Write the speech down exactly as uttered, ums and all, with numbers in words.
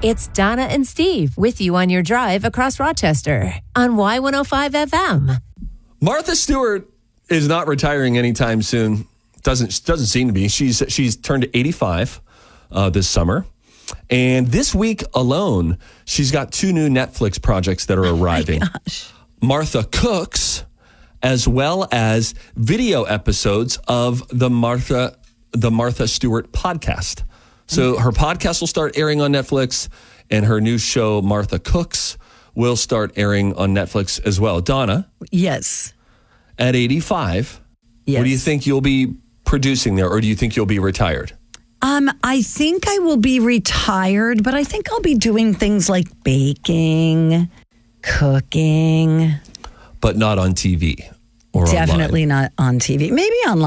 It's Donna and Steve with you on your drive across Rochester on Y one oh five F M. Martha Stewart is not retiring anytime soon. Doesn't doesn't seem to be. She's she's turned eighty-five uh, this summer. And this week alone, she's got two new Netflix projects that are arriving. Oh my gosh. Martha Cooks, as well as video episodes of the Martha the Martha Stewart podcast. So her podcast will start airing on Netflix, and her new show, Martha Cooks, will start airing on Netflix as well. Donna? Yes. At eighty-five, Yes. what do you think you'll be producing there, or do you think you'll be retired? Um, I think I will be retired, but I think I'll be doing things like baking, cooking. But not on T V or Definitely online. not on T V. Maybe online.